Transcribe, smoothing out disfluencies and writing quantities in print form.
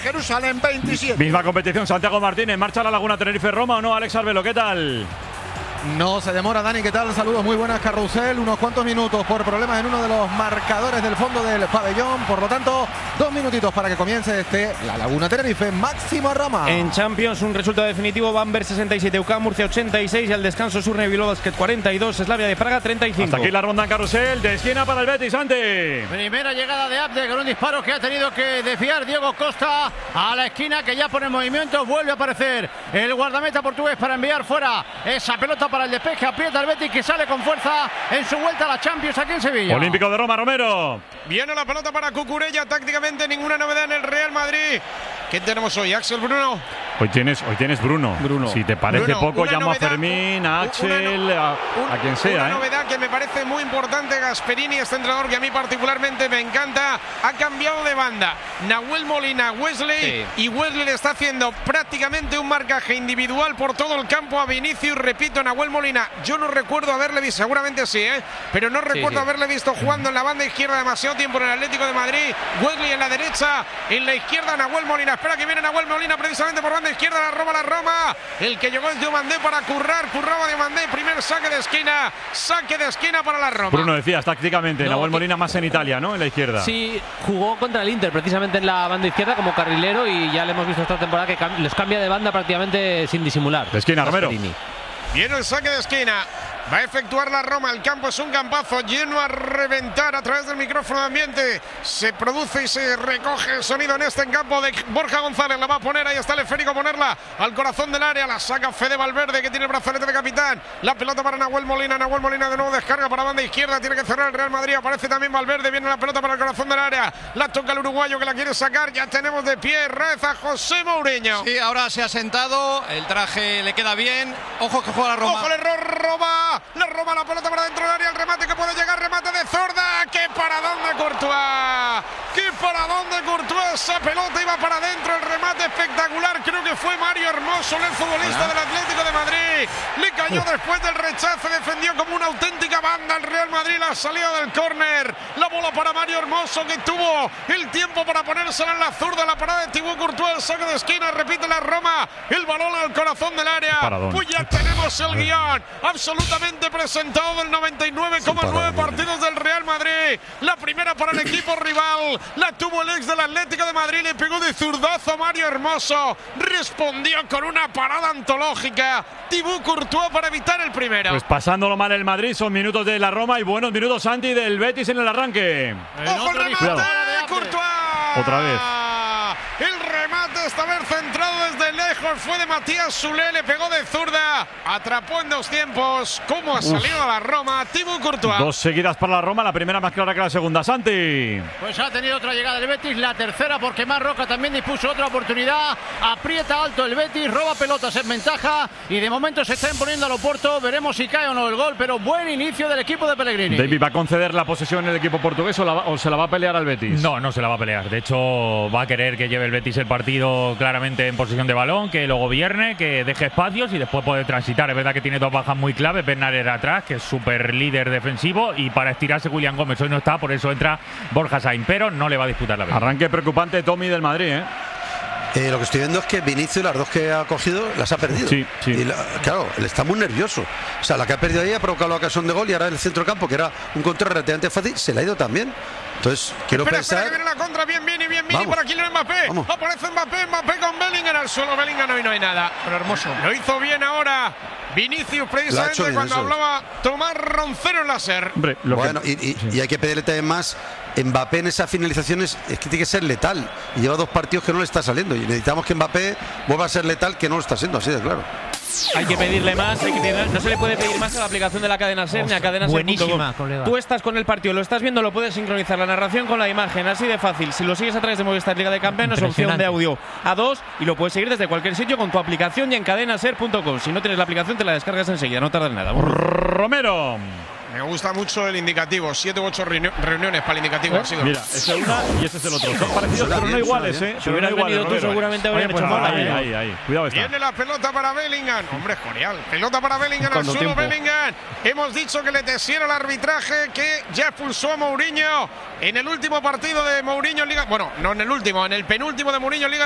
Jerusalén 27. Misma competición, Santiago Martínez. ¿Marcha la Laguna Tenerife-Roma o no? Alex Arbelo, ¿qué tal? No se demora, Dani, ¿qué tal? Saludos, muy buenas, Carrusel. Unos cuantos minutos por problemas en uno de los marcadores del fondo del pabellón. Por lo tanto, 2 minutitos para que comience la Laguna Tenerife, Máximo Roma. En Champions, un resultado definitivo: Bamberg 67, UCAM Murcia 86 y al descanso Surne Bilbao Basket 42, Slavia de Praga 35. Hasta aquí la ronda en Carrusel, de esquina para el Betis, Santi. Primera llegada de Abde con un disparo que ha tenido que desviar Diego Costa a la esquina, que ya pone movimiento. Vuelve a aparecer el guardameta portugués para enviar fuera esa pelota para el despeje. Aprieta el Betis, que sale con fuerza en su vuelta a la Champions aquí en Sevilla. Olímpico de Roma, Romero. Viene la pelota para Cucurella. Tácticamente ninguna novedad en el Real Madrid. ¿Qué tenemos hoy, Axel, Bruno? Hoy tienes Bruno. Si te parece Bruno, poco, una llamo novedad, a Fermín, a Axel, a quien sea. Una novedad que me parece muy importante. Gasperini, este entrenador que a mí particularmente me encanta, ha cambiado de banda. Nahuel Molina, Wesley, y Wesley le está haciendo prácticamente un marcaje individual por todo el campo a Vinicius. Repito, Nahuel Molina, yo no recuerdo haberle visto, seguramente sí, pero no recuerdo haberle visto jugando en la banda izquierda demasiado tiempo en el Atlético de Madrid. Wesley en la derecha, en la izquierda Nahuel Molina. Espera que viene Nahuel Molina precisamente por banda izquierda, la Roma. El que llegó es Diomandé para curraba Diomandé. Primer saque de esquina para la Roma. Bruno, decías tácticamente, Nahuel Molina más en Italia, ¿no? En la izquierda. Sí, jugó contra el Inter precisamente en la banda izquierda como carrilero, y ya le hemos visto esta temporada que los cambia de banda prácticamente sin disimular. De esquina, Romero. Viene el saque de esquina. Va a efectuar la Roma. El campo es un campazo lleno a reventar a través del micrófono de ambiente. Se produce y se recoge el sonido en este campo de Borja González. La va a poner, ahí está el esférico, ponerla al corazón del área. La saca Fede Valverde, que tiene el brazalete de capitán. La pelota para Nahuel Molina. Nahuel Molina de nuevo descarga para banda izquierda. Tiene que cerrar el Real Madrid. Aparece también Valverde. Viene la pelota para el corazón del área. La toca el uruguayo, que la quiere sacar. Ya tenemos de pie Reza José Mourinho. Sí, ahora se ha sentado. El traje le queda bien. Ojo que juega la Roma. Ojo el error, Roma. La pelota para dentro del área. El remate que puede llegar. Remate de zurda. ¡Qué paradón de Courtois! ¡Qué paradón de Courtois! Esa pelota iba para adentro. El remate espectacular. Creo que fue Mario Hermoso, el futbolista del Atlético de Madrid. Le cayó después del rechazo. Defendió como una auténtica banda el Real Madrid. La salida del córner. La bola para Mario Hermoso, que tuvo el tiempo para ponérsela en la zurda. La parada de Thibaut Courtois. El saque de esquina. Repite la Roma. El balón al corazón del área. Pues ya tenemos el guión absolutamente presentado del 99,9 partidos del Real Madrid. La primera para el equipo rival. La tuvo el ex del Atlético de Madrid. Le pegó de zurdazo a Mario Hermoso. Respondió con una parada antológica Thibaut Courtois para evitar el primero. Pues pasándolo mal el Madrid. Son minutos de la Roma y buenos minutos, Santi, del Betis en el arranque. ¡Ojo el remate de Courtois! Otra vez. El remate esta vez centrado desde lejos. Fue de Matías Soulé. Le pegó de zurda. Atrapó en 2 tiempos. ¿Cómo ha salido la Roma? Thibaut Courtois. 2 seguidas para la Roma. La primera más clara que la segunda, Santi. Pues ha tenido otra llegada del Betis. La tercera, porque Marroca también dispuso otra oportunidad. Aprieta alto el Betis. Roba pelotas en ventaja. Y de momento se está imponiendo al Oporto. Veremos si cae o no el gol. Pero buen inicio del equipo de Pellegrini. David, ¿va a conceder la posesión el equipo portugués o se la va a pelear al Betis? No se la va a pelear. De hecho, va a querer que lleve el Betis el partido claramente en posesión de balón, que lo gobierne, que deje espacios y después puede transitar. Es verdad que tiene 2 bajas muy claves. Bernard era atrás, que es súper líder defensivo, y para estirarse William Gómez hoy no está, por eso entra Borja Sainz, pero no le va a disputar la vez. Arranque preocupante, Tommy, del Madrid, Lo que estoy viendo es que Vinicius, las 2 que ha cogido, las ha perdido. Sí. Y claro, él está muy nervioso. O sea, la que ha perdido ahí ha provocado la ocasión de gol, y ahora el centro campo, que era un control relativamente fácil, se le ha ido también. Entonces, quiero pensar. Espera, que viene la contra. Bien, por aquí Mbappé. Vamos. Aparece Mbappé con Bellingham al suelo. Bellingham hoy no hay nada. Pero Hermoso. Lo hizo bien ahora Vinicius, precisamente bien, cuando hablaba Tomás Roncero en la SER. Hombre, y hay que pedirle también más. Mbappé en esas finalizaciones es que tiene que ser letal. Y lleva 2 partidos que no le está saliendo. Y necesitamos que Mbappé vuelva a ser letal, que no lo está siendo, así de claro. Hay que pedirle más, no se le puede pedir más a la aplicación de la cadena SER ni a cadena SER. Buenísima, colega. Tú estás con el partido, lo estás viendo, lo puedes sincronizar la narración con la imagen, así de fácil. Si lo sigues a través de Movistar Liga de Campeones, opción de audio A2, y lo puedes seguir desde cualquier sitio con tu aplicación y en cadenaser.com. Si no tienes la aplicación, te la descargas enseguida, no tardas nada. Romero. Me gusta mucho el indicativo. 7 u 8 reuniones para el indicativo. Ha sido. Mira, ese es una y ese es el otro. Son parecidos, pero no iguales, Si hubieras venido tú, seguramente habrían hecho mal. Ahí. Cuidado está. Viene la pelota para Bellingham. Hombre, genial. Pelota para Bellingham al suelo. Bellingham. Hemos dicho que le tesiera el arbitraje, que ya expulsó a Mourinho en el último partido de Mourinho en Liga. Bueno, no en el último, en el penúltimo de Mourinho en Liga.